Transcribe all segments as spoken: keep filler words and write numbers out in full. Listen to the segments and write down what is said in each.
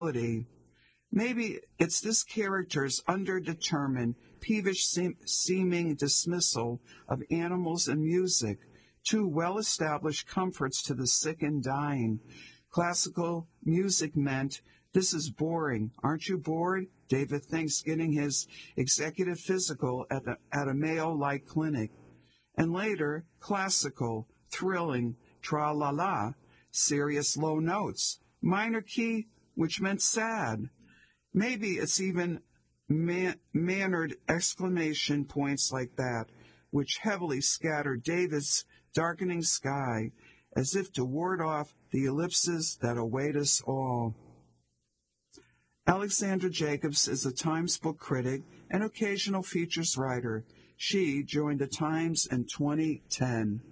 Maybe it's this character's underdetermined, peevish seem- seeming dismissal of animals and music, two well-established comforts to the sick and dying. Classical music meant, "This is boring. Aren't you bored?" David thinks, getting his executive physical at, the, at a Mayo-like clinic. And later, classical, thrilling, tra-la-la, serious low notes, minor key, which meant sad. Maybe it's even man- mannered exclamation points like that, which heavily scattered David's darkening sky, as if to ward off the ellipses that await us all. Alexandra Jacobs is a Times book critic and occasional features writer. She joined the Times in twenty ten.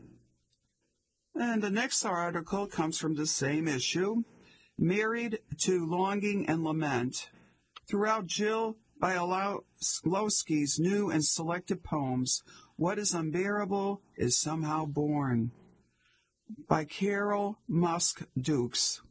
And the next article comes from the same issue, Married to Longing and Lament. Throughout Jill Bialowski's new and selected poems, what is unbearable is somehow born. By Carol Musk Dukes.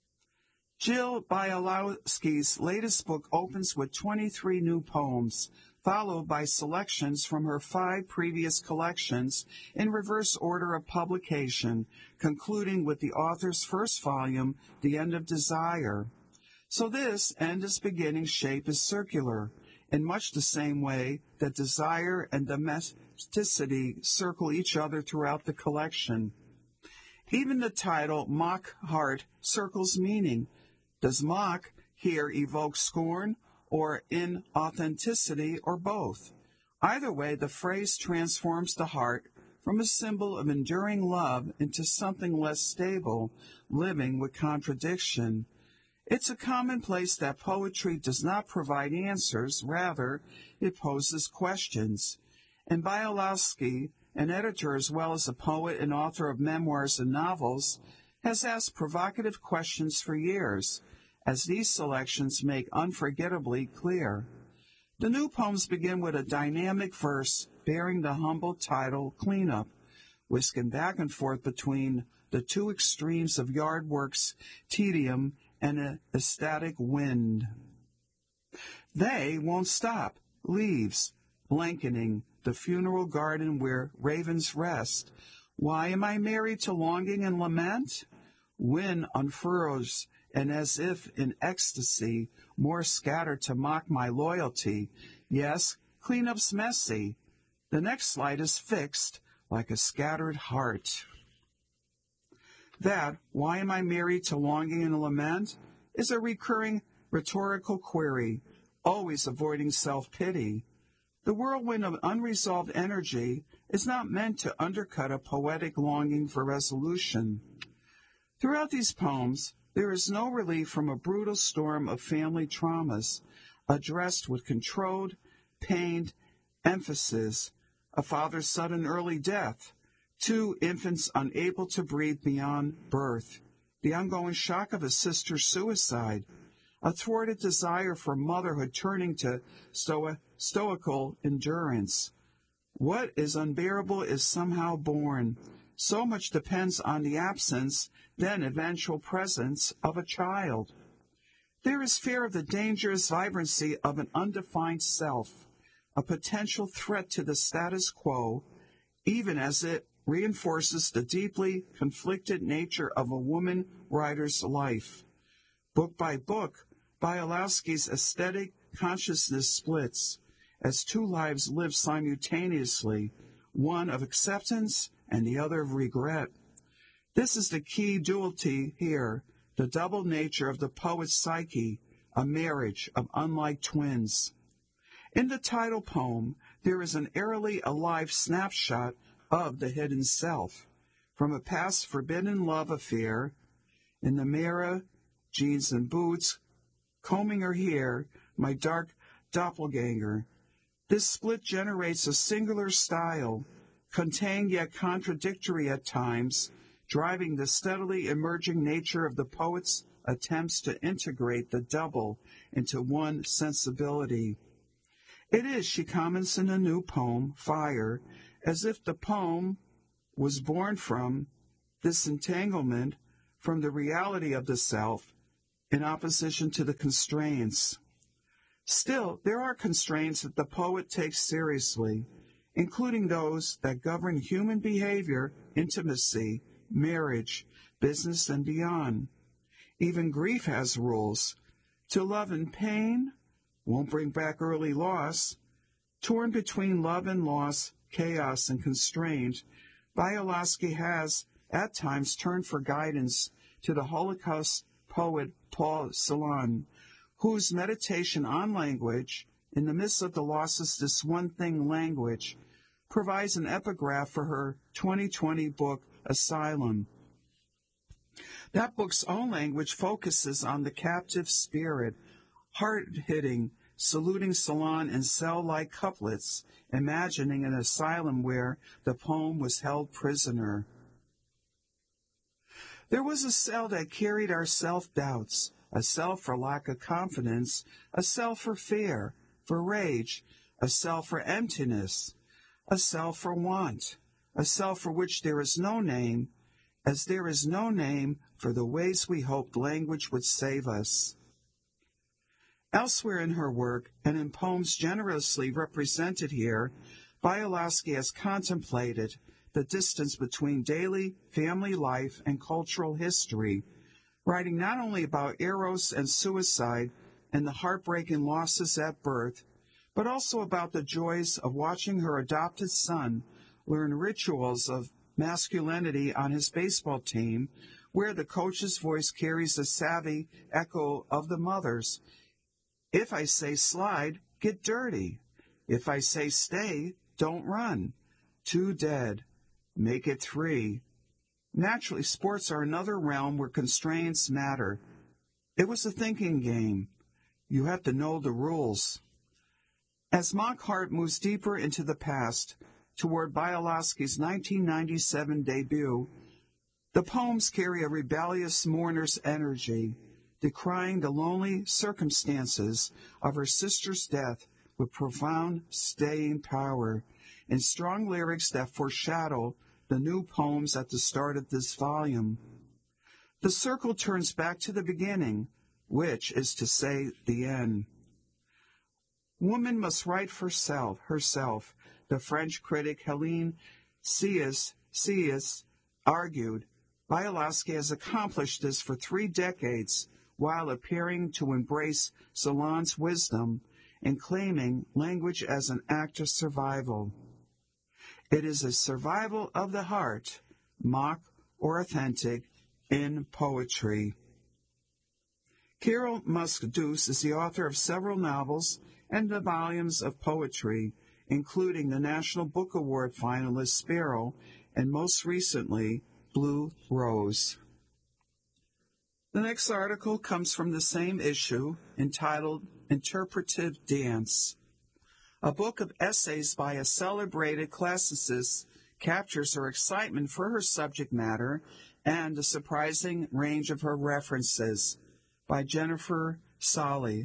Jill Bialowski's latest book opens with twenty-three new poems, followed by selections from her five previous collections in reverse order of publication, concluding with the author's first volume, The End of Desire. So this end is beginning shape is circular, in much the same way that desire and domesticity circle each other throughout the collection. Even the title, Mock Heart, circles meaning. Does mock here evoke scorn or inauthenticity or both? Either way, the phrase transforms the heart from a symbol of enduring love into something less stable, living with contradiction. It's a commonplace that poetry does not provide answers, rather, it poses questions. And Bialowski, an editor as well as a poet and author of memoirs and novels, has asked provocative questions for years, as these selections make unforgettably clear. The new poems begin with a dynamic verse bearing the humble title Cleanup, whisking back and forth between the two extremes of yard work's tedium and an ecstatic wind. They won't stop, leaves, blanketing the funeral garden where ravens rest. Why am I married to longing and lament? Wind unfurrows, and as if in ecstasy, more scattered to mock my loyalty. Yes, cleanup's messy. The next slide is fixed, like a scattered heart. That, why am I married to longing and lament, is a recurring rhetorical query, always avoiding self-pity. The whirlwind of unresolved energy is not meant to undercut a poetic longing for resolution. Throughout these poems, there is no relief from a brutal storm of family traumas, addressed with controlled, pained emphasis, a father's sudden early death, two infants unable to breathe beyond birth, the ongoing shock of a sister's suicide, a thwarted desire for motherhood turning to sto- stoical endurance. What is unbearable is somehow born. So much depends on the absence, then eventual presence, of a child. There is fear of the dangerous vibrancy of an undefined self, a potential threat to the status quo, even as it reinforces the deeply conflicted nature of a woman writer's life. Book by book, Bialowski's aesthetic consciousness splits, as two lives live simultaneously, one of acceptance and the other of regret. This is the key duality here, the double nature of the poet's psyche, a marriage of unlike twins. In the title poem, there is an eerily alive snapshot of the hidden self, from a past forbidden love affair, in the mirror, jeans and boots, combing her hair, my dark doppelganger. This split generates a singular style, contained yet contradictory at times, driving the steadily emerging nature of the poet's attempts to integrate the double into one sensibility. It is, she comments in a new poem, Fire, as if the poem was born from this entanglement, from the reality of the self, in opposition to the constraints. Still, there are constraints that the poet takes seriously, including those that govern human behavior, intimacy, marriage, business, and beyond. Even grief has rules. To love in pain won't bring back early loss. Torn between love and loss, chaos and constraint, Bieloski has, at times, turned for guidance to the Holocaust poet Paul Celan, whose meditation on language, in the midst of the loss of this one thing language, provides an epigraph for her twenty twenty book, Asylum. That book's own language focuses on the captive spirit, hard-hitting, saluting Celan in cell-like couplets, imagining an asylum where the poem was held prisoner. There was a cell that carried our self-doubts, a cell for lack of confidence, a cell for fear, for rage, a cell for emptiness, a cell for want, a cell for which there is no name, as there is no name for the ways we hoped language would save us. Elsewhere in her work, and in poems generously represented here, Bieloski has contemplated the distance between daily family life and cultural history, writing not only about eros and suicide and the heartbreaking losses at birth, but also about the joys of watching her adopted son learn rituals of masculinity on his baseball team, where the coach's voice carries a savvy echo of the mother's. If I say slide, get dirty. If I say stay, don't run. Two dead. Make it three. Naturally, sports are another realm where constraints matter. It was a thinking game. You have to know the rules. As Mock Heart moves deeper into the past, toward Bieloski's nineteen ninety-seven debut, the poems carry a rebellious mourner's energy, decrying the lonely circumstances of her sister's death with profound staying power, in strong lyrics that foreshadow the new poems at the start of this volume. The circle turns back to the beginning, which is to say the end. Woman must write for self, herself, the French critic Helene Ceyes argued. Bieloski has accomplished this for three decades while appearing to embrace Celan's wisdom and claiming language as an act of survival. It is a survival of the heart, mock or authentic, in poetry. Carol Musk-Deuce is the author of several novels and the volumes of poetry, including the National Book Award finalist Sparrow and most recently Blue Rose. The next article comes from the same issue, entitled Interpretive Dance. A book of essays by a celebrated classicist captures her excitement for her subject matter and the surprising range of her references, by Jennifer Solly.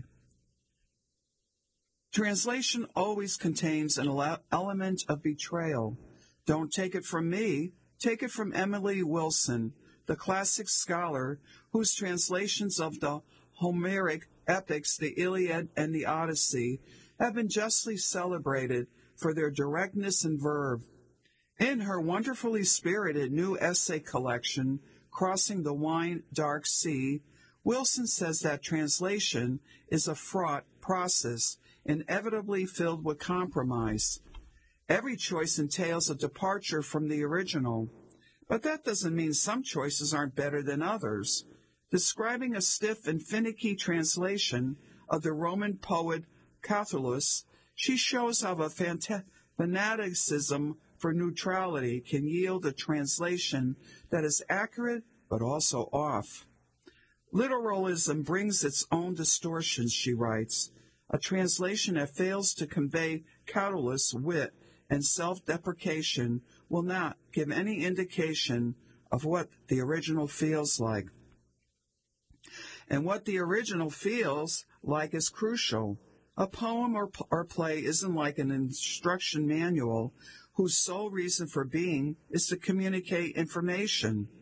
Translation always contains an ele- element of betrayal. Don't take it from me, take it from Emily Wilson, the classic scholar whose translations of the Homeric epics, the Iliad and the Odyssey, have been justly celebrated for their directness and verve. In her wonderfully spirited new essay collection, Crossing the Wine Dark Sea, Wilson says that translation is a fraught process, inevitably filled with compromise. Every choice entails a departure from the original. But that doesn't mean some choices aren't better than others. Describing a stiff and finicky translation of the Roman poet Catullus, she shows how a fanta- fanaticism for neutrality can yield a translation that is accurate but also off. Literalism brings its own distortions, she writes. A translation that fails to convey Catullus' wit and self-deprecation will not give any indication of what the original feels like. And what the original feels like is crucial. A poem or, or play isn't like an instruction manual whose sole reason for being is to communicate information.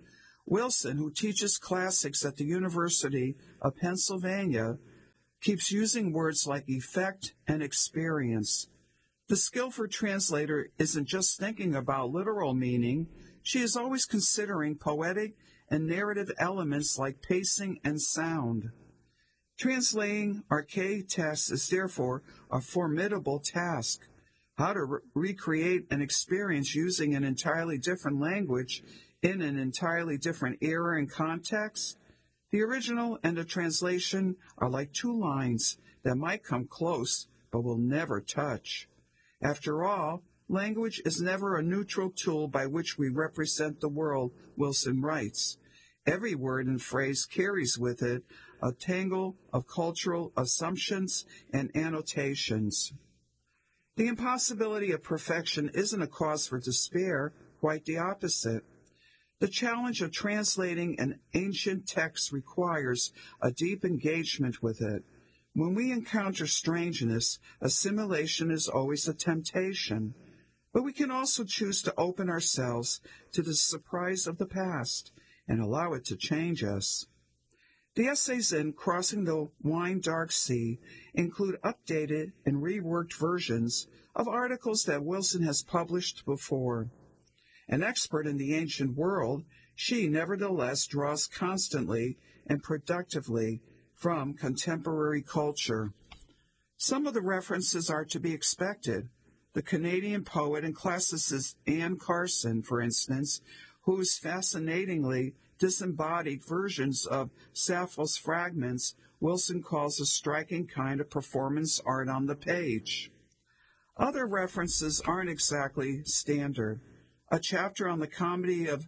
Wilson, who teaches classics at the University of Pennsylvania, keeps using words like effect and experience. The skillful translator isn't just thinking about literal meaning, she is always considering poetic and narrative elements like pacing and sound. Translating archaic texts is therefore a formidable task. How to re- recreate an experience using an entirely different language in an entirely different era and context? The original and the translation are like two lines that might come close but will never touch. After all, language is never a neutral tool by which we represent the world, Wilson writes. Every word and phrase carries with it a tangle of cultural assumptions and annotations. The impossibility of perfection isn't a cause for despair, quite the opposite. The challenge of translating an ancient text requires a deep engagement with it. When we encounter strangeness, assimilation is always a temptation. But we can also choose to open ourselves to the surprise of the past and allow it to change us. The essays in Crossing the Wine Dark Sea include updated and reworked versions of articles that Wilson has published before. An expert in the ancient world, she nevertheless draws constantly and productively from contemporary culture. Some of the references are to be expected. The Canadian poet and classicist Anne Carson, for instance, whose fascinatingly disembodied versions of Sappho's fragments Wilson calls a striking kind of performance art on the page. Other references aren't exactly standard. A chapter on the comedy of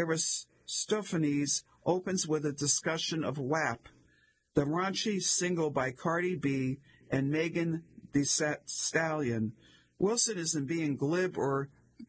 Aristophanes opens with a discussion of W A P, the raunchy single by Cardi B and Megan Thee Stallion. Wilson isn't being glib or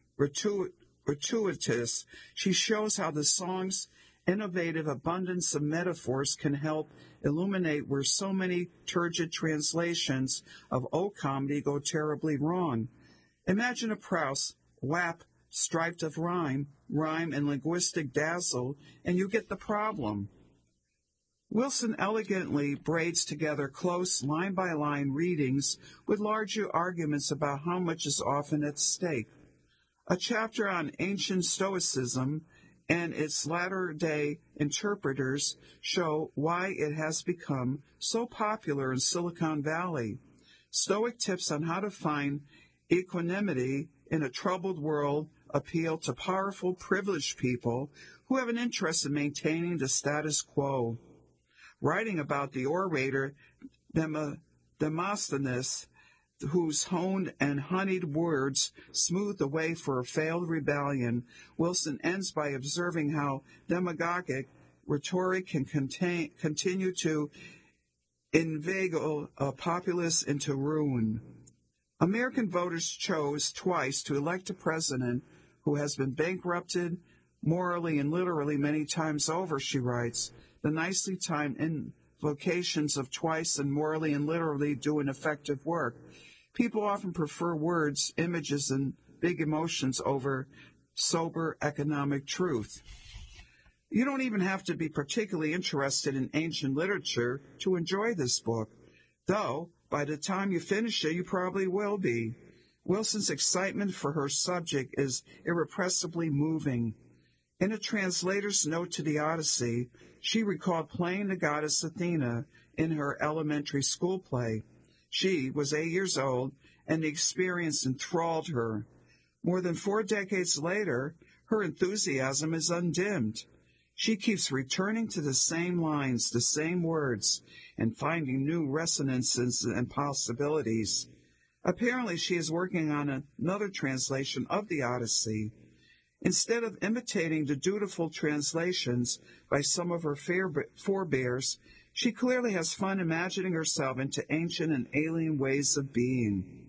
gratuitous. She shows how the song's innovative abundance of metaphors can help illuminate where so many turgid translations of old comedy go terribly wrong. Imagine a Proust, W A P, striped of rhyme, rhyme and linguistic dazzle, and you get the problem. Wilson elegantly braids together close line-by-line readings with larger arguments about how much is often at stake. A chapter on ancient Stoicism and its latter-day interpreters show why it has become so popular in Silicon Valley. Stoic tips on how to find equanimity in a troubled world appeal to powerful, privileged people who have an interest in maintaining the status quo. Writing about the orator Dem- Demosthenes, whose honed and honeyed words smoothed the way for a failed rebellion, Wilson ends by observing how demagogic rhetoric can contain, continue to inveigle a populace into ruin. American voters chose twice to elect a president who has been bankrupted morally and literally many times over, she writes. The nicely timed invocations of twice and morally and literally do an effective work. People often prefer words, images, and big emotions over sober economic truth. You don't even have to be particularly interested in ancient literature to enjoy this book, though by the time you finish it, you probably will be. Wilson's excitement for her subject is irrepressibly moving. In a translator's note to the Odyssey, she recalled playing the goddess Athena in her elementary school play. She was eight years old, and the experience enthralled her. More than four decades later, her enthusiasm is undimmed. She keeps returning to the same lines, the same words, and finding new resonances and possibilities. Apparently, she is working on another translation of the Odyssey. Instead of imitating the dutiful translations by some of her forebears, she clearly has fun imagining herself into ancient and alien ways of being.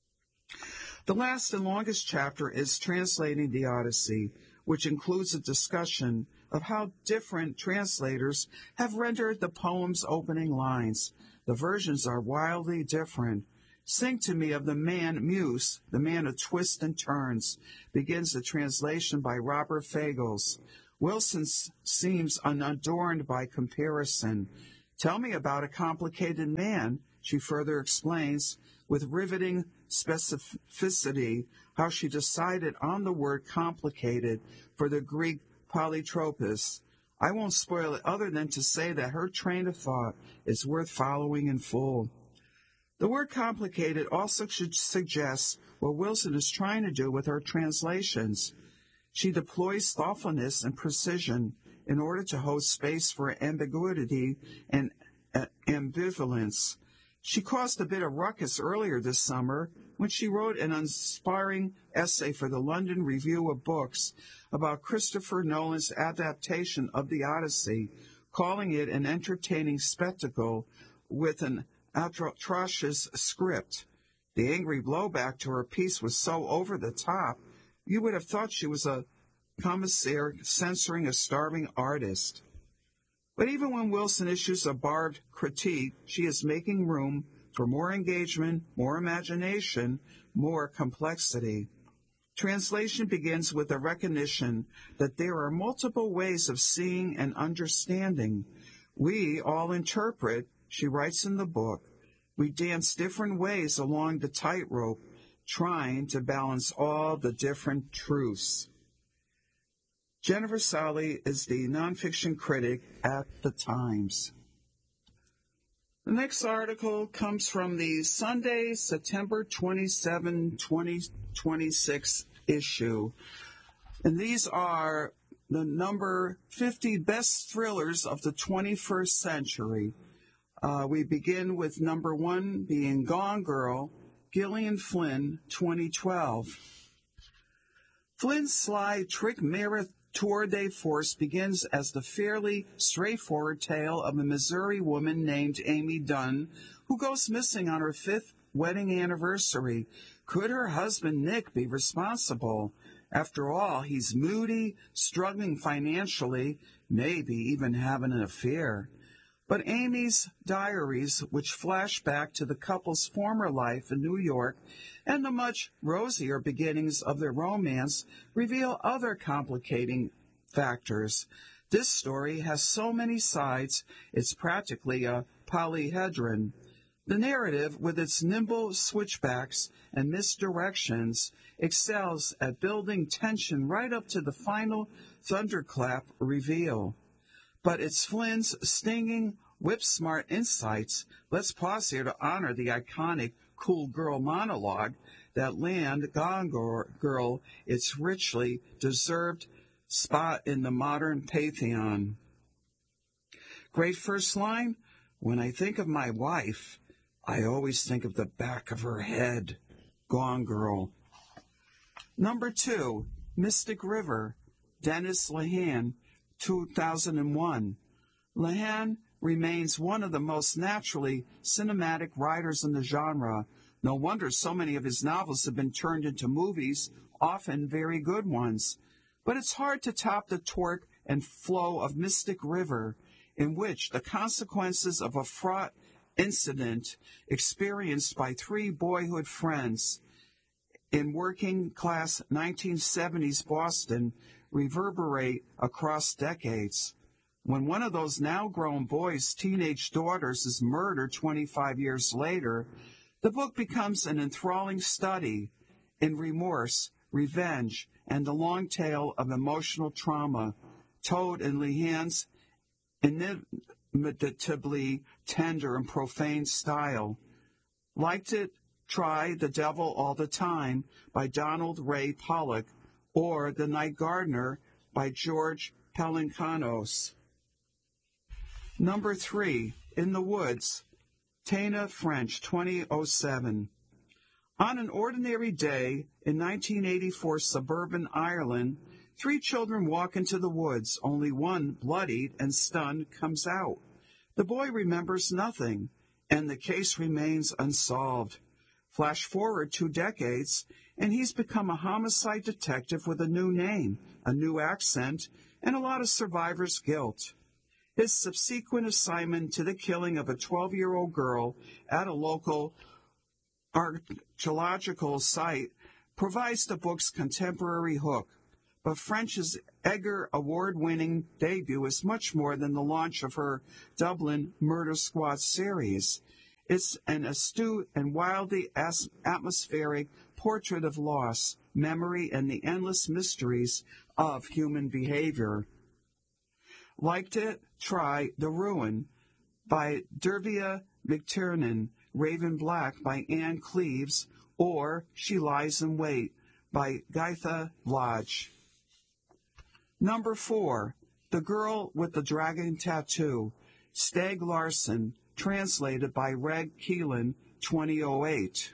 The last and longest chapter is Translating the Odyssey, which includes a discussion of how different translators have rendered the poem's opening lines. The versions are wildly different. Sing to me of the man Muse, the man of twists and turns, begins the translation by Robert Fagles. Wilson seems unadorned by comparison. Tell me about a complicated man, she further explains, with riveting specificity how she decided on the word complicated for the Greek polytropos. I won't spoil it other than to say that her train of thought is worth following in full. The word complicated also should suggest what Wilson is trying to do with her translations. She deploys thoughtfulness and precision in order to hold space for ambiguity and uh, ambivalence. She caused a bit of ruckus earlier this summer when she wrote an inspiring essay for the London Review of Books about Christopher Nolan's adaptation of The Odyssey, calling it an entertaining spectacle with an atrocious script. The angry blowback to her piece was so over the top, you would have thought she was a commissaire censoring a starving artist. But even when Wilson issues a barbed critique, she is making room for more engagement, more imagination, more complexity. Translation begins with a recognition that there are multiple ways of seeing and understanding. We all interpret, she writes in the book. We dance different ways along the tightrope, trying to balance all the different truths. Jennifer Sally is the nonfiction critic at the Times. The next article comes from the Sunday, September twenty-seventh, twenty twenty-six issue. And these are the number fifty best thrillers of the twenty-first century. Uh, we begin with number one being Gone Girl, Gillian Flynn, twenty twelve. Flynn's sly trick mirror tour de force begins as the fairly straightforward tale of a Missouri woman named Amy Dunn who goes missing on her fifth wedding anniversary. Could her husband Nick be responsible? After all, he's moody, struggling financially, maybe even having an affair. But Amy's diaries, which flash back to the couple's former life in New York and the much rosier beginnings of their romance, reveal other complicating factors. This story has so many sides, it's practically a polyhedron. The narrative, with its nimble switchbacks and misdirections, excels at building tension right up to the final thunderclap reveal. But it's Flynn's stinging, whip-smart insights. Let's pause here to honor the iconic cool girl monologue that land Gone Girl its richly deserved spot in the modern pantheon. Great first line, when I think of my wife, I always think of the back of her head. Gone Girl. Number two, Mystic River, Dennis Lehane, two thousand one. Lehane remains one of the most naturally cinematic writers in the genre. No wonder so many of his novels have been turned into movies, often very good ones. But it's hard to top the torque and flow of Mystic River, in which the consequences of a fraught incident experienced by three boyhood friends in working-class nineteen seventies Boston reverberate across decades. When one of those now-grown boys' teenage daughters is murdered twenty-five years later, the book becomes an enthralling study in remorse, revenge, and the long tale of emotional trauma, told in Lehane's inimitably tender and profane style. Liked it? Try The Devil All the Time by Donald Ray Pollock, or The Night Gardener by George Pelecanos. Number three, In the Woods, Tana French, twenty oh seven. On an ordinary day in nineteen eighty-four suburban Ireland, three children walk into the woods. Only one, bloodied and stunned, comes out. The boy remembers nothing, and the case remains unsolved. Flash forward two decades, and he's become a homicide detective with a new name, a new accent, and a lot of survivor's guilt. His subsequent assignment to the killing of a twelve-year-old girl at a local archaeological site provides the book's contemporary hook. but French's Edgar Award-winning debut is much more than the launch of her Dublin Murder Squad series. It's an astute and wildly as- atmospheric portrait of loss, memory, and the endless mysteries of human behavior. Liked it? Try The Ruin by Dervia McTiernan, Raven Black by Anne Cleves, or She Lies in Wait by Gaitha Lodge. Number four, The Girl with the Dragon Tattoo, Steg Larsson, translated by Reg Keelan, twenty oh eight.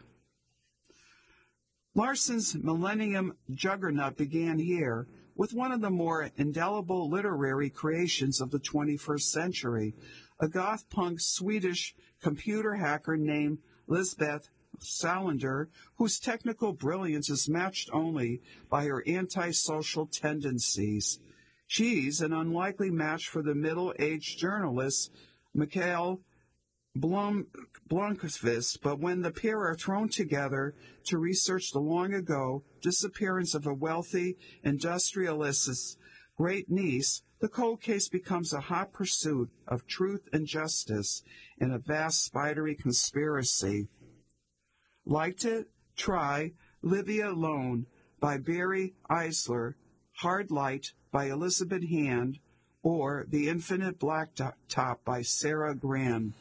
Larsson's Millennium Juggernaut began here with one of the more indelible literary creations of the twenty-first century, a goth punk Swedish computer hacker named Lisbeth Salander, whose technical brilliance is matched only by her antisocial tendencies. She's an unlikely match for the middle-aged journalist Mikhail Blom, Blomqvist, but when the pair are thrown together to research the long-ago disappearance of a wealthy industrialist's great niece, the cold case becomes a hot pursuit of truth and justice in a vast spidery conspiracy. Liked it? Try Livia Lone by Barry Eisler, Hard Light by Elizabeth Hand, or The Infinite Blacktop by Sarah Gran.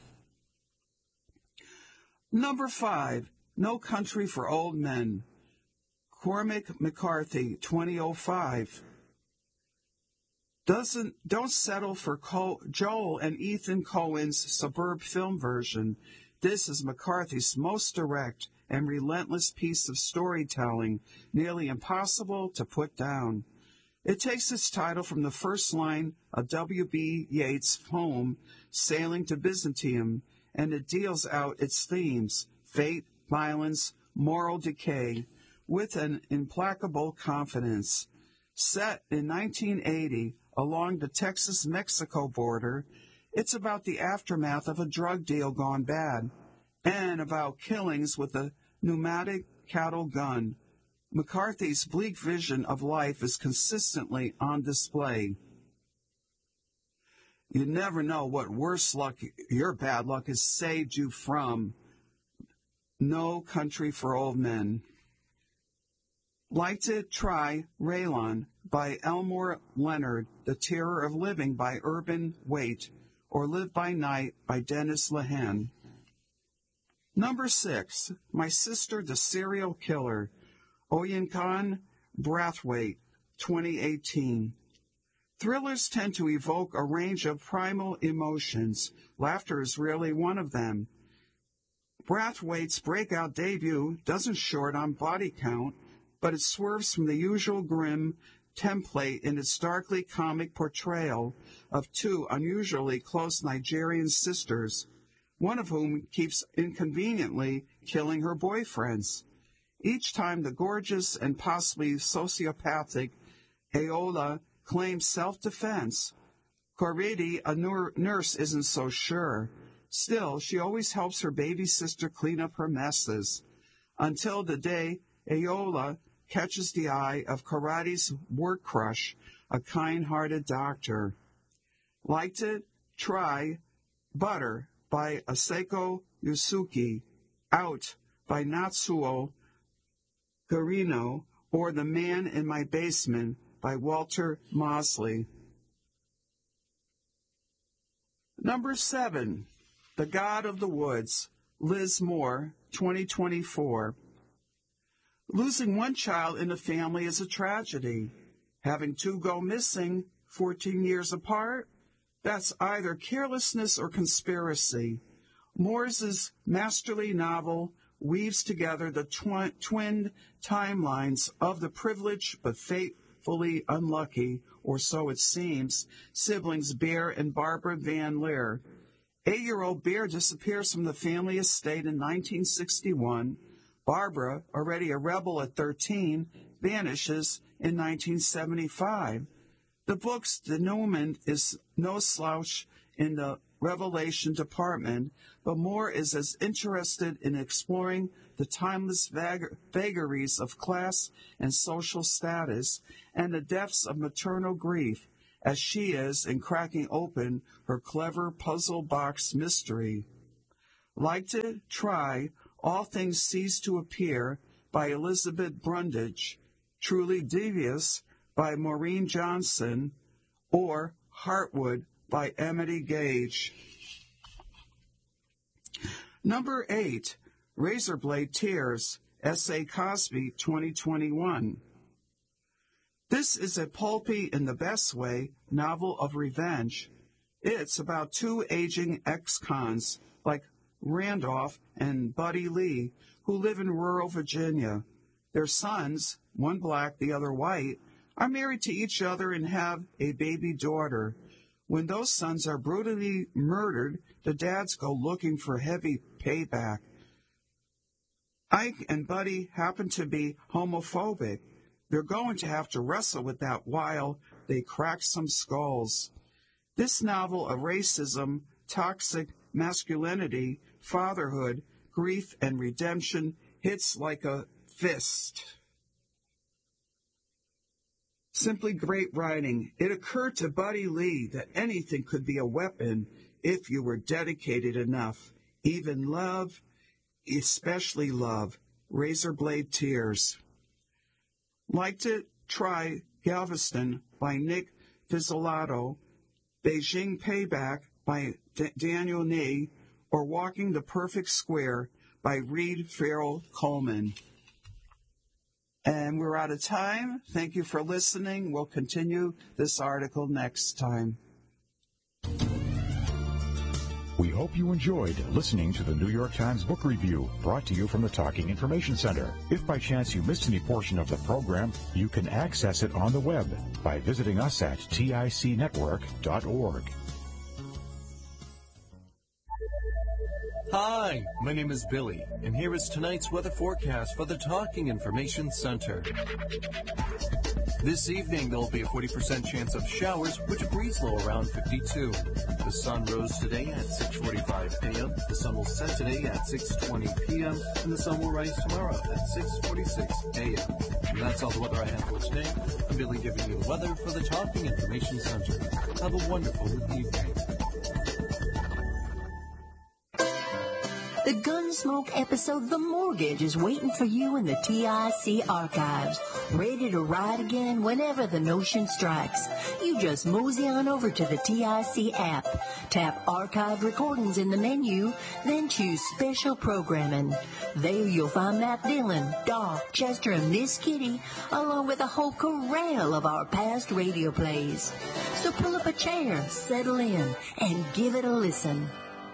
Number five, No Country for Old Men, Cormac McCarthy, twenty oh five. Doesn't, don't settle for Cole, Joel and Ethan Coen's suburb film version. This is McCarthy's most direct and relentless piece of storytelling, nearly impossible to put down. It takes its title from the first line of W B Yeats' poem, Sailing to Byzantium, and it deals out its themes, fate, violence, moral decay, with an implacable confidence. Set in nineteen eighty along the Texas-Mexico border, it's about the aftermath of a drug deal gone bad, and about killings with a pneumatic cattle gun. McCarthy's bleak vision of life is consistently on display. You never know what worse luck your bad luck has saved you from. No Country for Old Men. Liked it? Try Raylon by Elmore Leonard, The Terror of Living by Urban Waite, or Live by Night by Dennis Lehane. Number six, My Sister the Serial Killer, Oyinkan Brathwaite, twenty eighteen. Thrillers tend to evoke a range of primal emotions. Laughter is rarely one of them. Brathwaite's breakout debut doesn't short on body count, but it swerves from the usual grim template in its darkly comic portrayal of two unusually close Nigerian sisters, one of whom keeps inconveniently killing her boyfriends. Each time the gorgeous and possibly sociopathic Aola claims self-defense. Corridi, a nur- nurse, isn't so sure. Still, she always helps her baby sister clean up her messes, until the day Aola catches the eye of Corradi's work crush, a kind-hearted doctor. Liked it? Try Butter by Aseko Yusuke, Out by Natsuo Garino, or The Man in My Basement by Walter Mosley. Number seven, The God of the Woods, Liz Moore, twenty twenty-four. Losing one child in a family is a tragedy. Having two go missing fourteen years apart, that's either carelessness or conspiracy. Moore's masterly novel weaves together the twi- twinned timelines of the privileged but fatefully unlucky, or so it seems, siblings Bear and Barbara Van Leer. Eight-year-old Bear disappears from the family estate in nineteen sixty-one. Barbara, already a rebel at thirteen, vanishes in nineteen seventy-five. The book's denouement is no slouch in the revelation department, but Moore is as interested in exploring the timeless vag- vagaries of class and social status and the depths of maternal grief as she is in cracking open her clever puzzle box mystery. Like to try All Things Cease to Appear by Elizabeth Brundage, Truly Devious by Maureen Johnson, or Heartwood by Emily Gage. Number eight, Razorblade Tears, S A. Cosby, twenty twenty-one. This is a pulpy, in the best way, novel of revenge. It's about two aging ex-cons, like Randolph and Buddy Lee, who live in rural Virginia. Their sons, one black, the other white, are married to each other and have a baby daughter. When those sons are brutally murdered, the dads go looking for heavy payback. Ike and Buddy happen to be homophobic. They're going to have to wrestle with that while they crack some skulls. This novel of racism, toxic masculinity, fatherhood, grief, and redemption hits like a fist. Simply great writing. It occurred to Buddy Lee that anything could be a weapon if you were dedicated enough. Even love, especially love. Razorblade Tears. Like to try Galveston by Nick Pizzolatto, Beijing Payback by D- Daniel Nee, or Walking the Perfect Square by Reed Farrell Coleman. And we're out of time. Thank you for listening. We'll continue this article next time. We hope you enjoyed listening to the New York Times Book Review, brought to you from the Talking Information Center. If by chance you missed any portion of the program, you can access it on the web by visiting us at tic network dot org. Hi, my name is Billy, and here is tonight's weather forecast for the Talking Information Center. This evening, there will be a forty percent chance of showers, with a breeze low around fifty-two. The sun rose today at six forty-five p.m., the sun will set today at six twenty p.m., and the sun will rise tomorrow at six forty-six a.m. And that's all the weather I have for today. I'm Billy giving you the weather for the Talking Information Center. Have a wonderful evening. The Gunsmoke episode The Mortgage is waiting for you in the T I C archives, ready to ride again whenever the notion strikes. You just mosey on over to the T I C app, tap Archive Recordings in the menu, then choose Special Programming. There you'll find Matt Dillon, Doc, Chester, and Miss Kitty, along with a whole corral of our past radio plays. So pull up a chair, settle in, and give it a listen.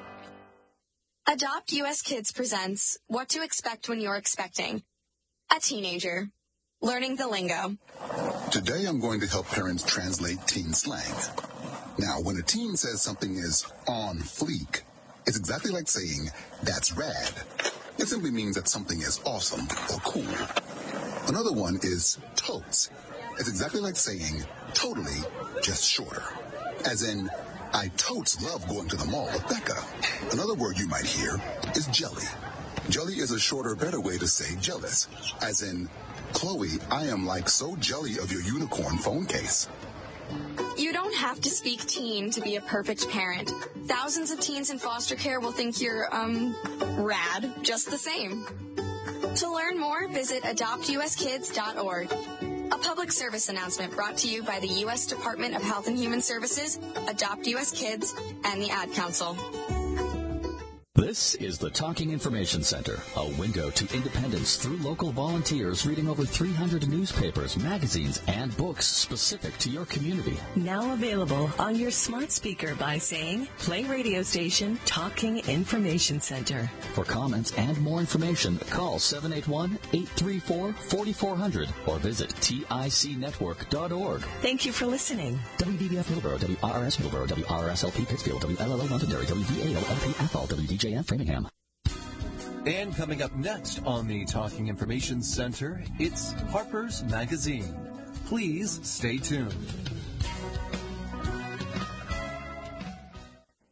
Adopt U S Kids presents What to Expect When You're Expecting. A Teenager. Learning the Lingo. Today I'm going to help parents translate teen slang. Now, when a teen says something is on fleek, it's exactly like saying, that's rad. It simply means that something is awesome or cool. Another one is totes. It's exactly like saying, totally, just shorter. As in, I totes love going to the mall with Becca. Another word you might hear is jelly. Jelly is a shorter, better way to say jealous. As in, Chloe, I am like so jelly of your unicorn phone case. You don't have to speak teen to be a perfect parent. Thousands of teens in foster care will think you're, um, rad just the same. To learn more, visit adopt u s kids dot org. A public service announcement brought to you by the U S Department of Health and Human Services, Adopt U S Kids, and the Ad Council. This is the Talking Information Center, a window to independence through local volunteers reading over three hundred newspapers, magazines, and books specific to your community. Now available on your smart speaker by saying, play radio station Talking Information Center. For comments and more information, call seven eight one, eight three four, four four zero zero or visit tic network dot org. Thank you for listening. W D B F Middleborough, W R R S Middleborough, W R R S L P Pittsfield, W L L O Londonderry, W V A L L P Athol, W D J F Framingham. And coming up next on the Talking Information Center, it's Harper's Magazine. Please stay tuned.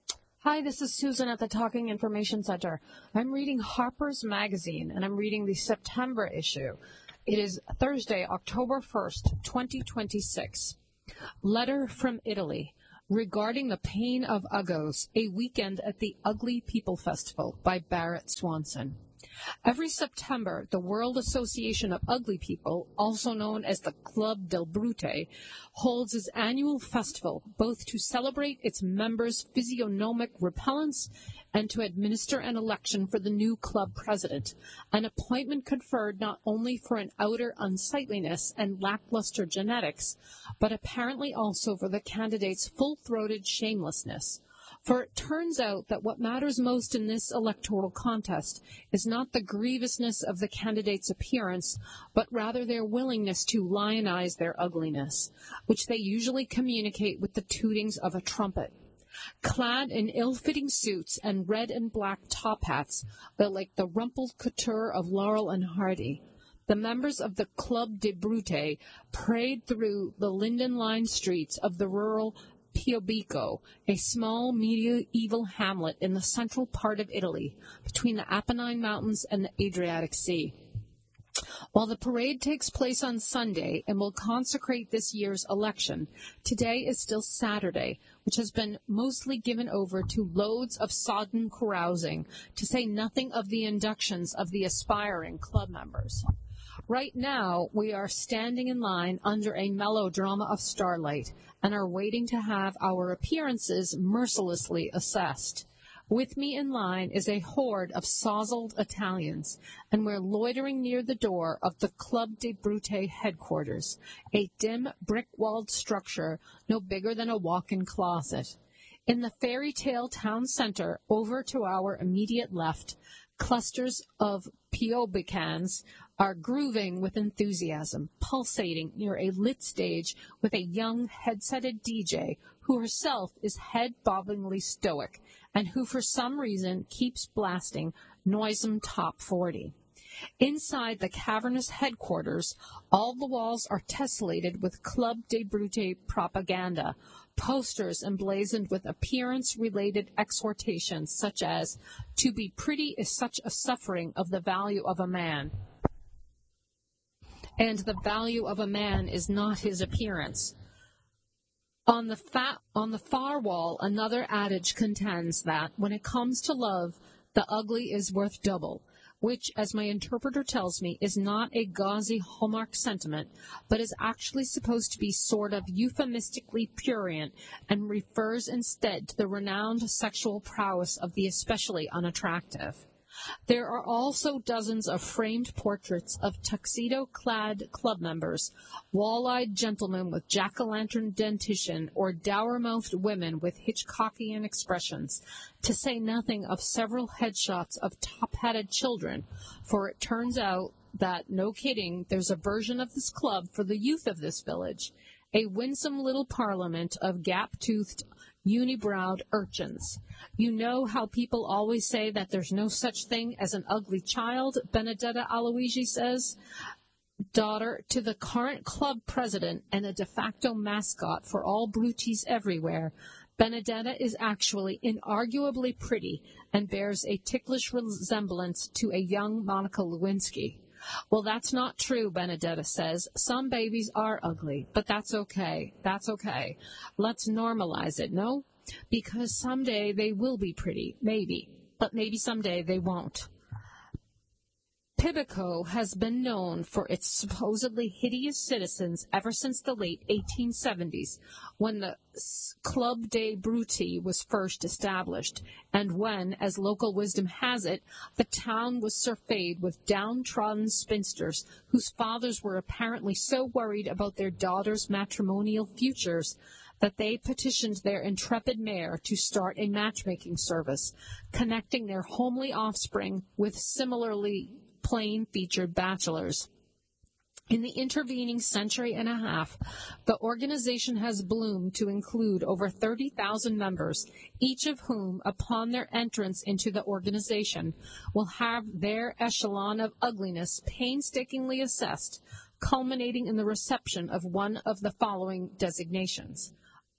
Hi, this is Susan at the Talking Information Center. I'm reading Harper's Magazine, and I'm reading the September issue. It is Thursday, October first, twenty twenty-six. Letter from Italy regarding the pain of Uggos, a weekend at the Ugly People Festival by Barrett Swanson. Every September, the World Association of Ugly People, also known as the Club del Brute, holds its annual festival both to celebrate its members' physiognomic repellence and to administer an election for the new club president, an appointment conferred not only for an outer unsightliness and lackluster genetics, but apparently also for the candidate's full-throated shamelessness. For it turns out that what matters most in this electoral contest is not the grievousness of the candidate's appearance, but rather their willingness to lionize their ugliness, which they usually communicate with the tootings of a trumpet. Clad in ill-fitting suits and red and black top hats, they're like the rumpled couture of Laurel and Hardy. The members of the Club de Brute parade through the linden-lined streets of the rural Piobico, a small medieval hamlet in the central part of Italy, between the Apennine Mountains and the Adriatic Sea. While the parade takes place on Sunday and will consecrate this year's election, today is still Saturday, which has been mostly given over to loads of sodden carousing, to say nothing of the inductions of the aspiring club members. Right now, we are standing in line under a melodrama of starlight and are waiting to have our appearances mercilessly assessed. With me in line is a horde of sozzled Italians, and we're loitering near the door of the Club de Brute headquarters, a dim, brick-walled structure no bigger than a walk-in closet. In the fairy tale town center, over to our immediate left, clusters of Piobicans are grooving with enthusiasm, pulsating near a lit stage with a young headsetted D J who herself is head-bobbingly stoic and who for some reason keeps blasting noisome top forty. Inside the cavernous headquarters, all the walls are tessellated with Club de Brute propaganda, posters emblazoned with appearance-related exhortations such as, "To be pretty is such a suffering of the value of a man," and "the value of a man is not his appearance." On the, fa- on the far wall, another adage contends that, when it comes to love, the ugly is worth double, which, as my interpreter tells me, is not a gauzy Hallmark sentiment, but is actually supposed to be sort of euphemistically prurient and refers instead to the renowned sexual prowess of the especially unattractive. There are also dozens of framed portraits of tuxedo-clad club members, wall-eyed gentlemen with jack-o'-lantern dentition, or dour-mouthed women with Hitchcockian expressions, to say nothing of several headshots of top-hatted children, for it turns out that, no kidding, there's a version of this club for the youth of this village, a winsome little parliament of gap-toothed, unibrowed urchins. You know how people always say that there's no such thing as an ugly child, Benedetta Aloisi says. Daughter to the current club president and a de facto mascot for all Brutis everywhere, Benedetta is actually inarguably pretty and bears a ticklish resemblance to a young Monica Lewinsky. Well, that's not true, Benedetta says. Some babies are ugly, but that's okay. That's okay. Let's normalize it, no? Because someday they will be pretty, maybe, but maybe someday they won't. Pibbico has been known for its supposedly hideous citizens ever since the late eighteen seventies, when the Club de Brute was first established, and when, as local wisdom has it, the town was surfeited with downtrodden spinsters whose fathers were apparently so worried about their daughters' matrimonial futures that they petitioned their intrepid mayor to start a matchmaking service, connecting their homely offspring with similarly plain-featured bachelors. In the intervening century and a half, the organization has bloomed to include over thirty thousand members, each of whom, upon their entrance into the organization, will have their echelon of ugliness painstakingly assessed, culminating in the reception of one of the following designations: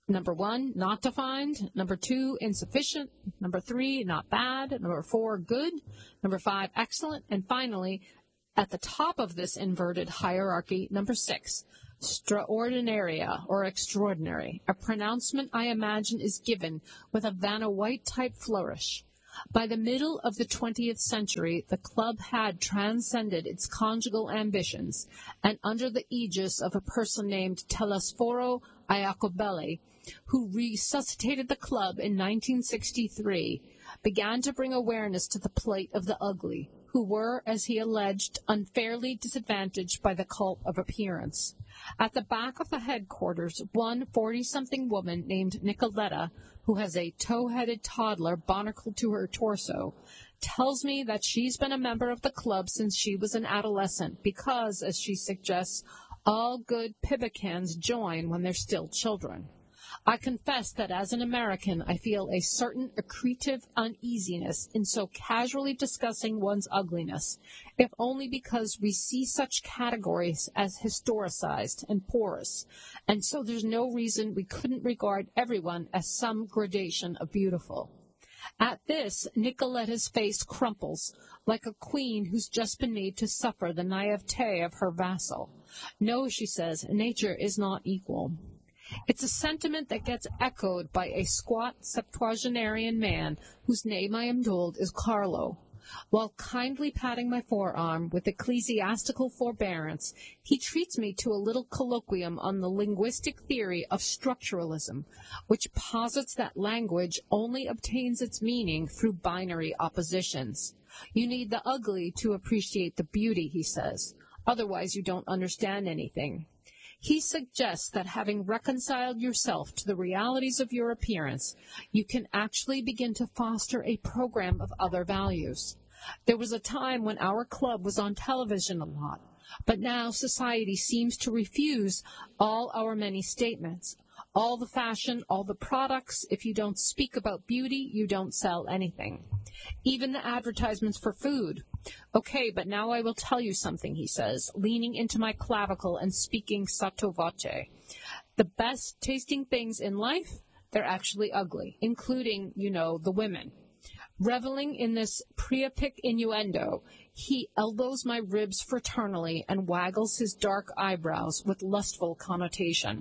Number one, not defined. Number two, insufficient. Number three, not bad. Number four, good. Number five, excellent. And finally, at the top of this inverted hierarchy, number six, extraordinaria or extraordinary, a pronouncement I imagine is given with a Vanna White-type flourish. By the middle of the twentieth century, the club had transcended its conjugal ambitions, and under the aegis of a person named Telesforo Iacobelli, who resuscitated the club in nineteen sixty-three, began to bring awareness to the plight of the ugly, who were, as he alleged, unfairly disadvantaged by the cult of appearance. At the back of the headquarters, one forty-something woman named Nicoletta, who has a tow-headed toddler barnacled to her torso, tells me that she's been a member of the club since she was an adolescent because, as she suggests, all good Pibicans join when they're still children. I confess that as an American, I feel a certain accretive uneasiness in so casually discussing one's ugliness, if only because we see such categories as historicized and porous, and so there's no reason we couldn't regard everyone as some gradation of beautiful. At this, Nicoletta's face crumples, like a queen who's just been made to suffer the naivete of her vassal. No, she says, nature is not equal. It's a sentiment that gets echoed by a squat septuagenarian man whose name, I am told, is Carlo. While kindly patting my forearm with ecclesiastical forbearance, he treats me to a little colloquium on the linguistic theory of structuralism, which posits that language only obtains its meaning through binary oppositions. You need the ugly to appreciate the beauty, he says. Otherwise, you don't understand anything. He suggests that having reconciled yourself to the realities of your appearance, you can actually begin to foster a program of other values. There was a time when our club was on television a lot, but now society seems to refuse all our many statements. All the fashion, all the products, if you don't speak about beauty, you don't sell anything. Even the advertisements for food. Okay, but now I will tell you something, he says, leaning into my clavicle and speaking sotto voce. The best tasting things in life, they're actually ugly, including, you know, the women. Reveling in this priapic innuendo, he elbows my ribs fraternally and waggles his dark eyebrows with lustful connotation.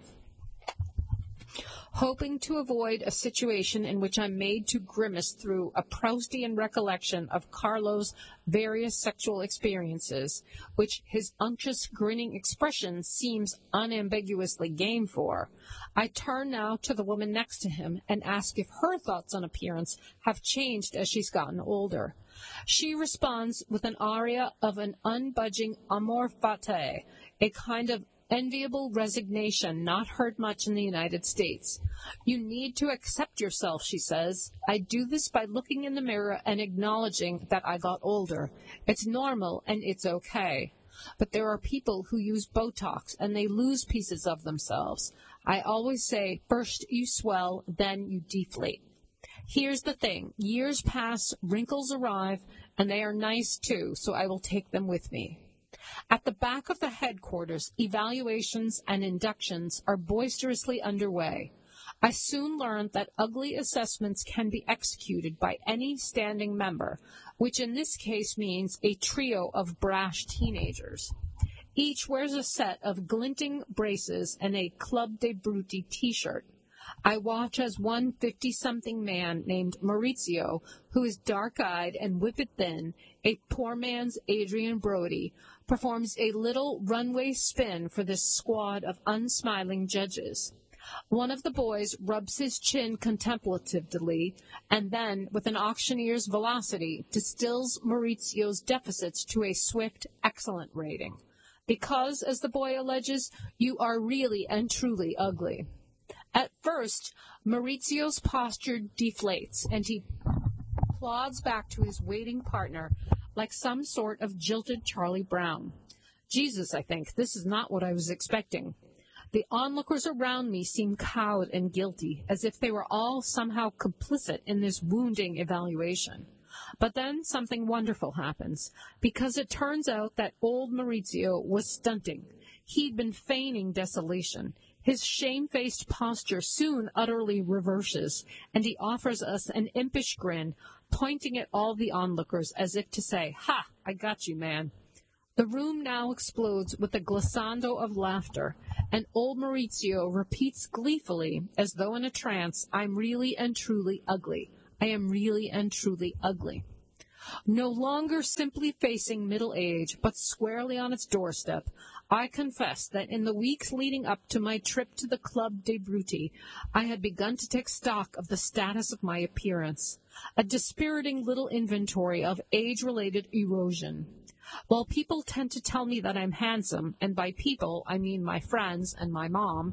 Hoping to avoid a situation in which I'm made to grimace through a Proustian recollection of Carlo's various sexual experiences, which his unctuous grinning expression seems unambiguously game for, I turn now to the woman next to him and ask if her thoughts on appearance have changed as she's gotten older. She responds with an aria of an unbudging amor fati, a kind of enviable resignation not heard much in the United States. You need to accept yourself, she says. I do this by looking in the mirror and acknowledging that I got older. It's normal and it's okay. But there are people who use Botox and they lose pieces of themselves. I always say, first you swell, then you deflate. Here's the thing. Years pass, wrinkles arrive, and they are nice too, so I will take them with me. At the back of the headquarters, evaluations and inductions are boisterously underway. I soon learned that ugly assessments can be executed by any standing member, which in this case means a trio of brash teenagers. Each wears a set of glinting braces and a Club de Bruti t-shirt. I watch as one fifty-something man named Maurizio, who is dark-eyed and whippet-thin, a poor man's Adrian Brody, performs a little runway spin for this squad of unsmiling judges. One of the boys rubs his chin contemplatively and then, with an auctioneer's velocity, distills Maurizio's deficits to a swift, excellent rating. Because, as the boy alleges, you are really and truly ugly. At first, Maurizio's posture deflates, and he plods back to his waiting partner like some sort of jilted Charlie Brown. Jesus, I think, this is not what I was expecting. The onlookers around me seem cowed and guilty, as if they were all somehow complicit in this wounding evaluation. But then something wonderful happens, because it turns out that old Maurizio was stunting. He'd been feigning desolation. His shamefaced posture soon utterly reverses, and he offers us an impish grin, pointing at all the onlookers as if to say, "Ha, I got you, man." The room now explodes with a glissando of laughter, and old Maurizio repeats gleefully, as though in a trance, "I'm really and truly ugly. I am really and truly ugly." No longer simply facing middle age, but squarely on its doorstep, I confess that in the weeks leading up to my trip to the Club dei Bruti, I had begun to take stock of the status of my appearance, a dispiriting little inventory of age-related erosion. While people tend to tell me that I'm handsome, and by people I mean my friends and my mom,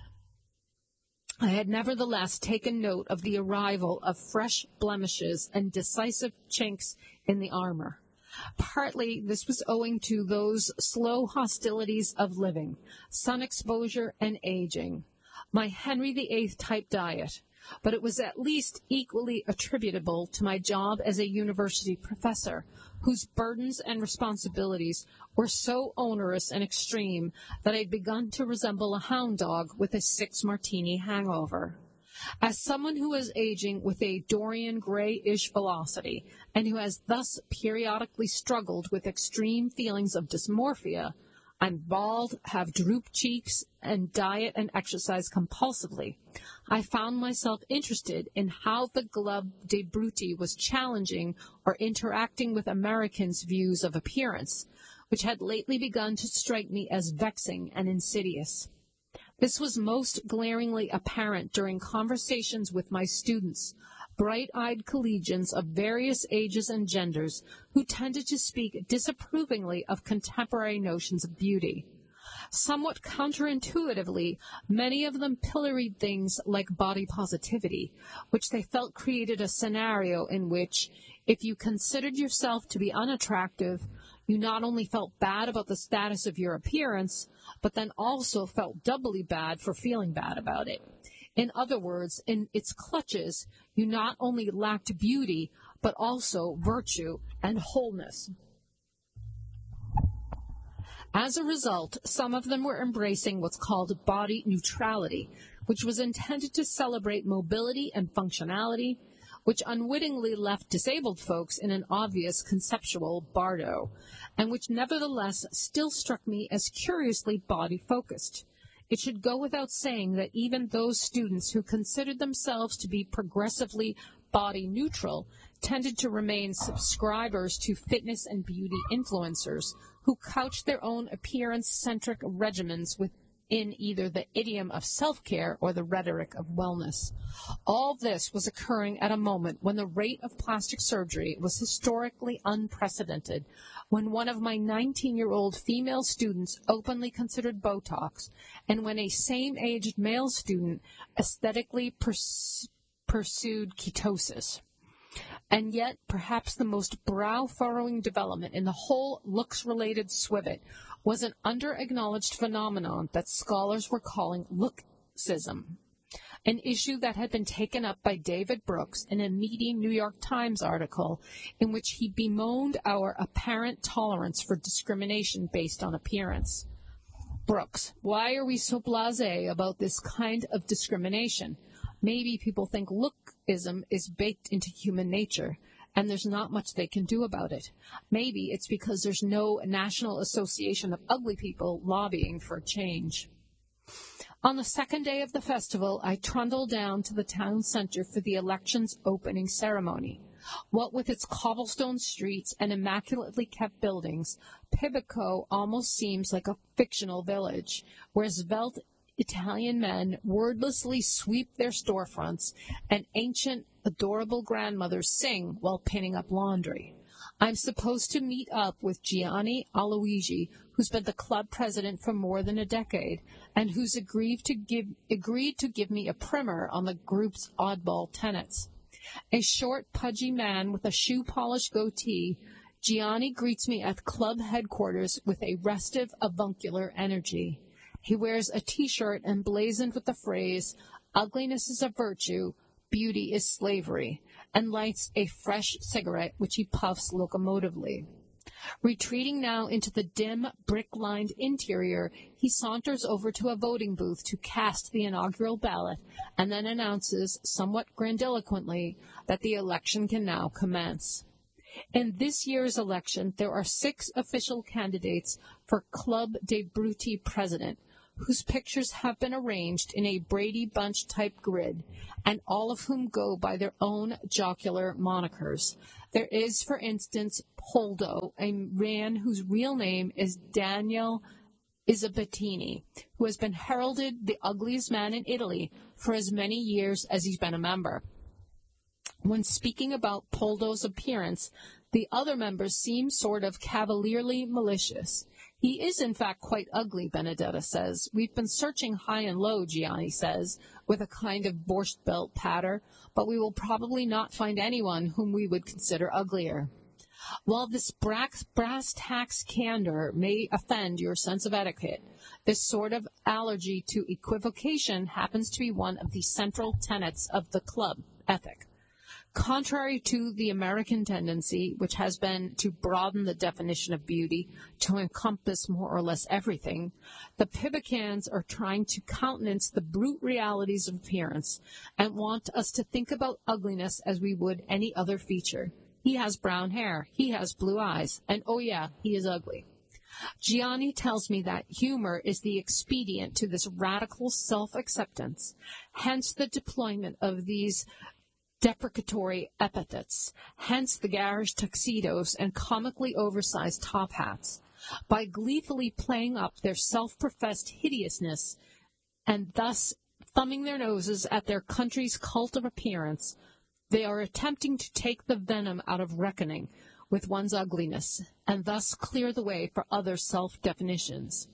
I had nevertheless taken note of the arrival of fresh blemishes and decisive chinks in the armor. Partly this was owing to those slow hostilities of living, sun exposure and aging, my Henry the Eighth type diet, but it was at least equally attributable to my job as a university professor, whose burdens and responsibilities were so onerous and extreme that I'd begun to resemble a hound dog with a six-martini hangover. As someone who is aging with a Dorian Gray-ish velocity, and who has thus periodically struggled with extreme feelings of dysmorphia, I'm bald, have drooped cheeks, and diet and exercise compulsively. I found myself interested in how the Club dei Bruti was challenging or interacting with Americans' views of appearance, which had lately begun to strike me as vexing and insidious. This was most glaringly apparent during conversations with my students, bright-eyed collegians of various ages and genders who tended to speak disapprovingly of contemporary notions of beauty. Somewhat counterintuitively, many of them pilloried things like body positivity, which they felt created a scenario in which, if you considered yourself to be unattractive, you not only felt bad about the status of your appearance, but then also felt doubly bad for feeling bad about it. In other words, in its clutches, you not only lacked beauty, but also virtue and wholeness. As a result, some of them were embracing what's called body neutrality, which was intended to celebrate mobility and functionality, which unwittingly left disabled folks in an obvious conceptual bardo, and which nevertheless still struck me as curiously body-focused. It should go without saying that even those students who considered themselves to be progressively body-neutral tended to remain subscribers to fitness and beauty influencers who couched their own appearance-centric regimens within either the idiom of self-care or the rhetoric of wellness. All this was occurring at a moment when the rate of plastic surgery was historically unprecedented, when one of my nineteen-year-old female students openly considered Botox, and when a same-aged male student aesthetically pers- pursued ketosis. And yet, perhaps the most brow-furrowing development in the whole looks-related swivet was an under-acknowledged phenomenon that scholars were calling looksism, an issue that had been taken up by David Brooks in a meaty New York Times article in which he bemoaned our apparent tolerance for discrimination based on appearance. Brooks, why are we so blasé about this kind of discrimination? Maybe people think lookism is baked into human nature, and there's not much they can do about it. Maybe it's because there's no National Association of Ugly People lobbying for change. On the second day of the festival, I trundled down to the town center for the election's opening ceremony. What with its cobblestone streets and immaculately kept buildings, Pimlico almost seems like a fictional village, where svelte Italian men wordlessly sweep their storefronts, and ancient, adorable grandmothers sing while pinning up laundry. I'm supposed to meet up with Gianni Aloisi, who's been the club president for more than a decade, and who's agreed to give, agreed to give me a primer on the group's oddball tenets. A short, pudgy man with a shoe-polished goatee, Gianni greets me at club headquarters with a restive, avuncular energy. He wears a T-shirt emblazoned with the phrase, "Ugliness is a virtue, beauty is slavery," and lights a fresh cigarette which he puffs locomotively. Retreating now into the dim, brick-lined interior, he saunters over to a voting booth to cast the inaugural ballot and then announces, somewhat grandiloquently, that the election can now commence. In this year's election, there are six official candidates for Club de Bruti president, whose pictures have been arranged in a Brady Bunch-type grid, and all of whom go by their own jocular monikers. There is, for instance, Poldo, a man whose real name is Daniel Isabettini, who has been heralded the ugliest man in Italy for as many years as he's been a member. When speaking about Poldo's appearance, the other members seem sort of cavalierly malicious. He is, in fact, quite ugly, Benedetta says. We've been searching high and low, Gianni says, with a kind of borscht belt patter, but we will probably not find anyone whom we would consider uglier. While this brass, brass tacks candor may offend your sense of etiquette, this sort of allergy to equivocation happens to be one of the central tenets of the club ethic. Contrary to the American tendency, which has been to broaden the definition of beauty to encompass more or less everything, the Pibicans are trying to countenance the brute realities of appearance and want us to think about ugliness as we would any other feature. He has brown hair, he has blue eyes, and oh yeah, he is ugly. Gianni tells me that humor is the expedient to this radical self-acceptance, hence the deployment of these deprecatory epithets, hence the garish tuxedos and comically oversized top hats. By gleefully playing up their self-professed hideousness and thus thumbing their noses at their country's cult of appearance, they are attempting to take the venom out of reckoning with one's ugliness and thus clear the way for other self-definitions.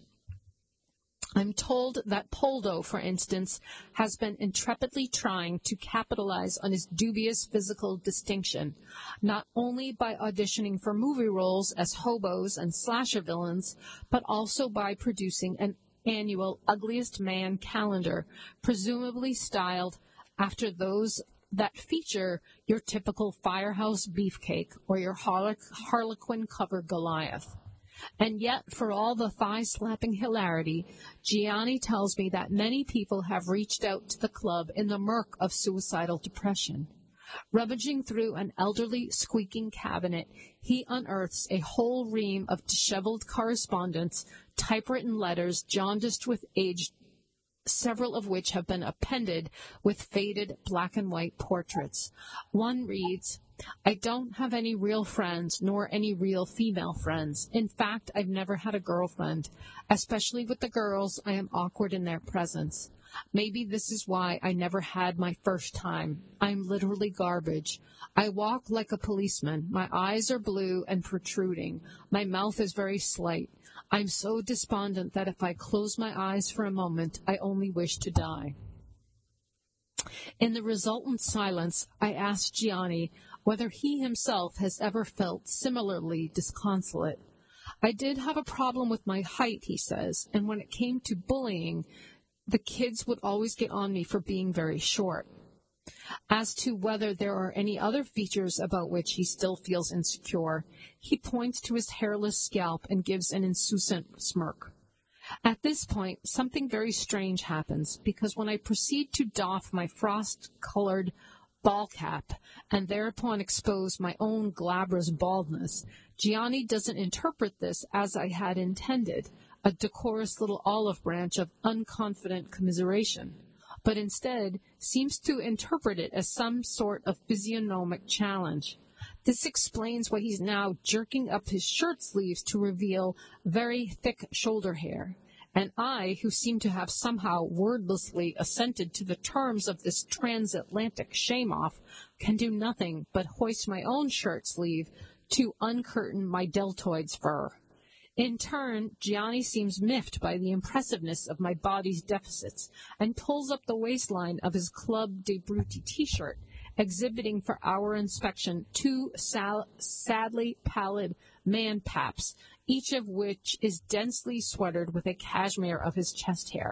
I'm told that Poldo, for instance, has been intrepidly trying to capitalize on his dubious physical distinction, not only by auditioning for movie roles as hobos and slasher villains, but also by producing an annual Ugliest Man calendar, presumably styled after those that feature your typical Firehouse Beefcake or your Harlequin-covered Goliath. And yet, for all the thigh-slapping hilarity, Gianni tells me that many people have reached out to the club in the murk of suicidal depression. Rummaging through an elderly, squeaking cabinet, he unearths a whole ream of disheveled correspondence, typewritten letters jaundiced with age, several of which have been appended with faded black-and-white portraits. One reads, I don't have any real friends, nor any real female friends. In fact, I've never had a girlfriend. Especially with the girls, I am awkward in their presence. Maybe this is why I never had my first time. I'm literally garbage. I walk like a policeman. My eyes are blue and protruding. My mouth is very slight. I'm so despondent that if I close my eyes for a moment, I only wish to die. In the resultant silence, I asked Gianni whether he himself has ever felt similarly disconsolate. I did have a problem with my height, he says, and when it came to bullying, the kids would always get on me for being very short. As to whether there are any other features about which he still feels insecure, he points to his hairless scalp and gives an insouciant smirk. At this point, something very strange happens, because when I proceed to doff my frost-colored ball cap and thereupon expose my own glabrous baldness, Gianni doesn't interpret this as I had intended, a decorous little olive branch of unconfident commiseration, but instead seems to interpret it as some sort of physiognomic challenge. This explains why he's now jerking up his shirt sleeves to reveal very thick shoulder hair. And I, who seem to have somehow wordlessly assented to the terms of this transatlantic shame-off, can do nothing but hoist my own shirt sleeve to uncurtain my deltoid's fur. In turn, Gianni seems miffed by the impressiveness of my body's deficits and pulls up the waistline of his Club de Bruti t-shirt, exhibiting for our inspection two sal- sadly pallid man-paps, each of which is densely sweatered with a cashmere of his chest hair.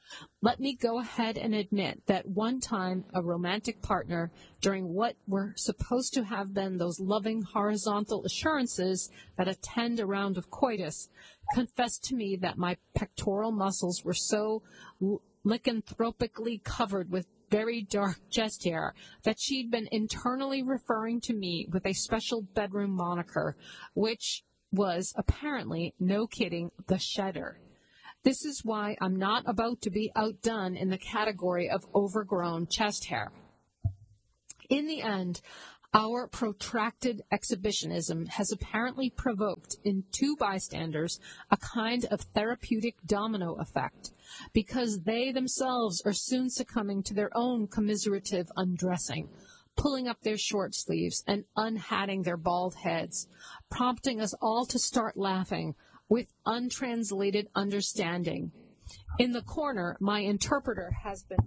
Let me go ahead and admit that one time a romantic partner, during what were supposed to have been those loving horizontal assurances that attend a round of coitus, confessed to me that my pectoral muscles were so lycanthropically covered with very dark chest hair that she'd been internally referring to me with a special bedroom moniker, which was apparently, no kidding, the shedder. This is why I'm not about to be outdone in the category of overgrown chest hair. In the end, our protracted exhibitionism has apparently provoked in two bystanders a kind of therapeutic domino effect, because they themselves are soon succumbing to their own commiserative undressing, pulling up their short sleeves and unhatting their bald heads, prompting us all to start laughing with untranslated understanding. In the corner, my interpreter has been...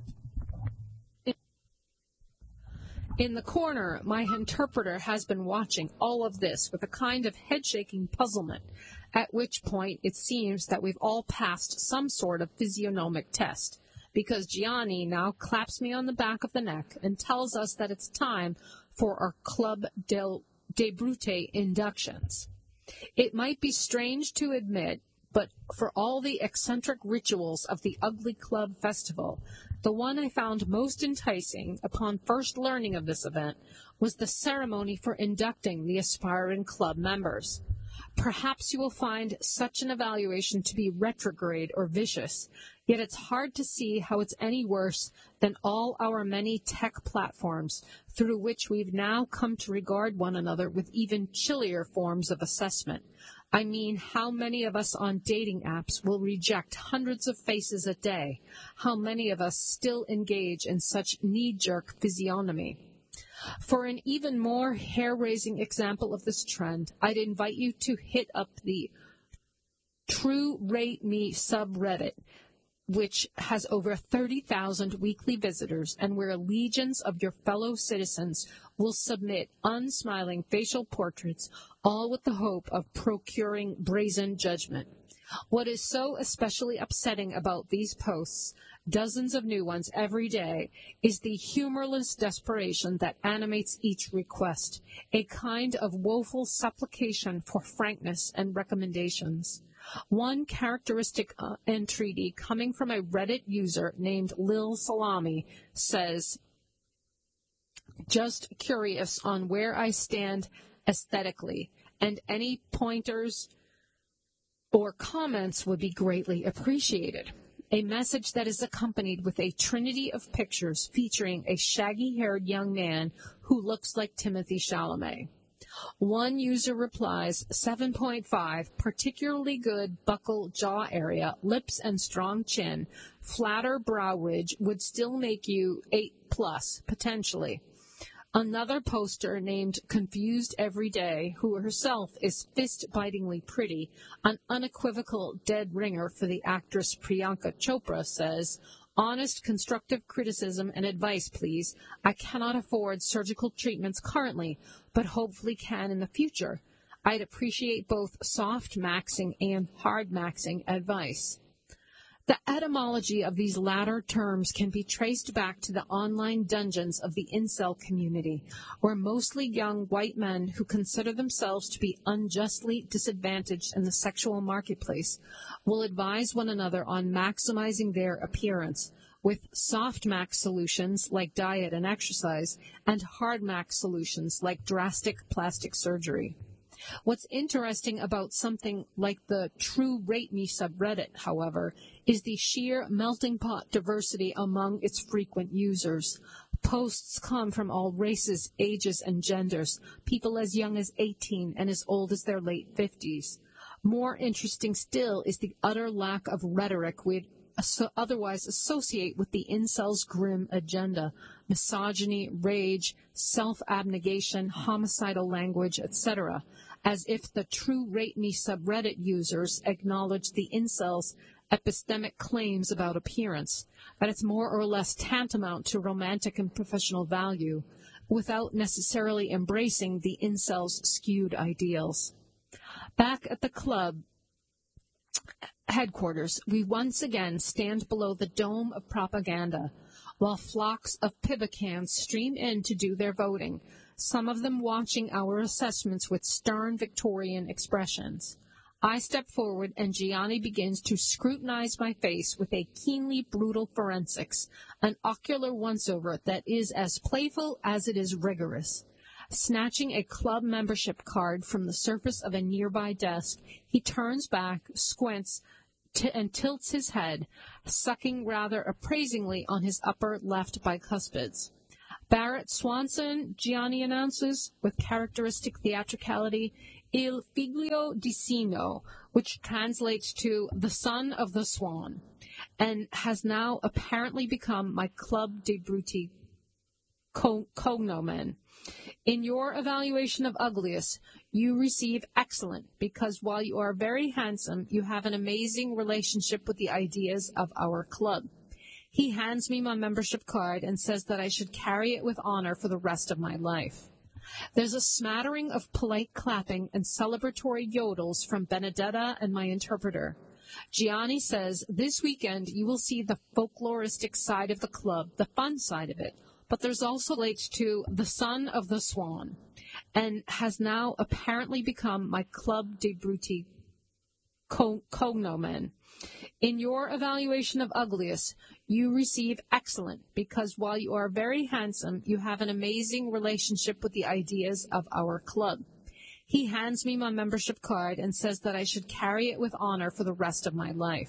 In the corner, my interpreter has been watching all of this with a kind of head-shaking puzzlement, at which point it seems that we've all passed some sort of physiognomic test, because Gianni now claps me on the back of the neck and tells us that it's time for our Club del de Brute inductions. It might be strange to admit, but for all the eccentric rituals of the Ugly Club Festival, the one I found most enticing upon first learning of this event was the ceremony for inducting the aspiring club members. Perhaps you will find such an evaluation to be retrograde or vicious, yet it's hard to see how it's any worse than all our many tech platforms through which we've now come to regard one another with even chillier forms of assessment. I mean, how many of us on dating apps will reject hundreds of faces a day? How many of us still engage in such knee-jerk physiognomy? For an even more hair-raising example of this trend, I'd invite you to hit up the True Rate Me subreddit, which has over thirty thousand weekly visitors and where legions of your fellow citizens will submit unsmiling facial portraits, all with the hope of procuring brazen judgment. What is so especially upsetting about these posts, dozens of new ones every day, is the humorless desperation that animates each request, a kind of woeful supplication for frankness and recommendations. One characteristic uh, entreaty coming from a Reddit user named Lil Salami says, "Just curious on where I stand aesthetically, and any pointers or comments would be greatly appreciated." A message that is accompanied with a trinity of pictures featuring a shaggy-haired young man who looks like Timothy Chalamet. One user replies, seven point five, particularly good buckle jaw area, lips and strong chin, flatter brow ridge would still make you eight plus, potentially. Another poster named Confused Everyday, who herself is fist-bitingly pretty, an unequivocal dead ringer for the actress Priyanka Chopra, says, "Honest, constructive criticism and advice, please. I cannot afford surgical treatments currently, but hopefully can in the future. I'd appreciate both soft maxing and hard maxing advice." The etymology of these latter terms can be traced back to the online dungeons of the incel community, where mostly young white men who consider themselves to be unjustly disadvantaged in the sexual marketplace will advise one another on maximizing their appearance, with soft max solutions like diet and exercise, and hard max solutions like drastic plastic surgery. What's interesting about something like the True Rate Me subreddit, however, is the sheer melting pot diversity among its frequent users. Posts come from all races, ages, and genders, people as young as eighteen and as old as their late fifties. More interesting still is the utter lack of rhetoric we'd otherwise associate with the incel's grim agenda: misogyny, rage, self-abnegation, homicidal language, et cetera, as if the True Rate Me subreddit users acknowledge the incel's epistemic claims about appearance, that it's more or less tantamount to romantic and professional value, without necessarily embracing the incel's skewed ideals. Back at the club, headquarters, we once again stand below the dome of propaganda, while flocks of pivotcans stream in to do their voting, some of them watching our assessments with stern Victorian expressions. I step forward, and Gianni begins to scrutinize my face with a keenly brutal forensics, an ocular once-over that is as playful as it is rigorous. Snatching a club membership card from the surface of a nearby desk, he turns back, squints, t- and tilts his head, sucking rather appraisingly on his upper left bicuspids. Barrett Swanson, Gianni announces, with characteristic theatricality, Il Figlio di Sino, which translates to the son of the swan, and has now apparently become my club de bruti co- cognomen. In your evaluation of ugliest, you receive excellent, because while you are very handsome, you have an amazing relationship with the ideas of our club. He hands me my membership card and says that I should carry it with honor for the rest of my life. There's a smattering of polite clapping and celebratory yodels from Benedetta and my interpreter. Gianni says, this weekend you will see the folkloristic side of the club, the fun side of it, but there's also relates to the son of the swan, and has now apparently become my club de bruti co- cognomen. In your evaluation of ugliest, you receive excellent, because while you are very handsome, you have an amazing relationship with the ideas of our club. He hands me my membership card and says that I should carry it with honor for the rest of my life.